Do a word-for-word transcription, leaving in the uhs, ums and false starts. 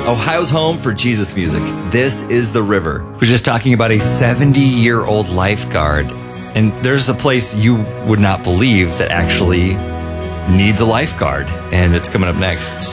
Ohio's home for Jesus music. This is The River. We're just talking about a seventy-year-old lifeguard. And there's a place you would not believe that actually needs a lifeguard. And it's coming up next.